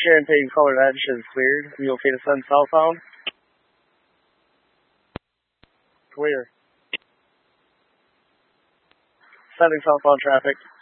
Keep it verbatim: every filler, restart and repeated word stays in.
Sharon Payton caller, that shit is cleared. Are you okay to send southbound? Clear. Sending southbound traffic.